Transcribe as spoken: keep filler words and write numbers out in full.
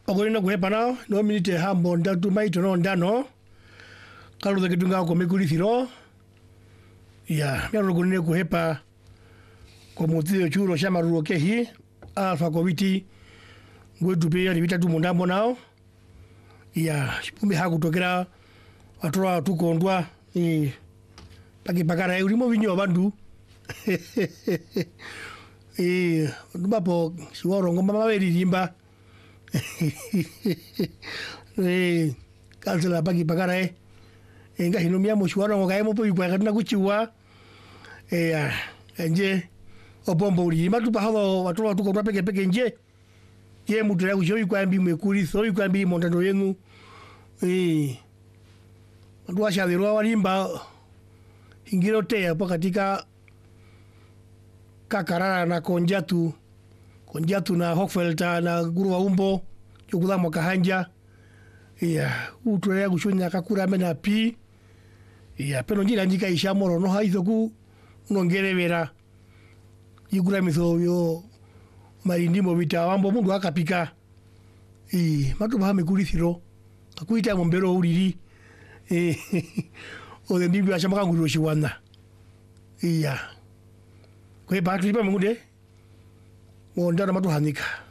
Pakolina kuhepa nao, no minute hambo ndatu maito no ndano. Kalu da kitunga ko mekulithiro. Ya, mia rogunne kuhepa ko mutio chulo shama rulo kehi. Alfa ko viti ngwetu pia ni vitatu mundambo nao. Ya, shipumi hakutokera watoa tukondwa ni paki pakara urimo vinyo bandu. Eh, ndubapo siworo ngoma maberi limba. Eh, kansela paki pakara eh. Enga hinomia moshuaro ngokae mo poyi kwa kana kuchiwa. Eh, nje opombo uli matu pahawa watu watu kwa peke peke nje. Ye mutera kujoyi kwa mbi mwekuri so kwa mbi montando yenu. Eh. Watu washadirwa walimba ingirote hapo katika Kakarara na Konjatu Konjatu na Hochfelder na Guru wa Umbo yokudha mwakahanja ya utulea kushonya kakura mena pi ya peno njira njika ishamoro no haizoku nongerevera yigura mitho yo marindimo vita wambo mundu akapika eh matu bahame kulithiro akuita mombero uriri eh o de ndibyo ashamaka nguru shiwana iya kwe batu lipa mungude mo ndana matu hanika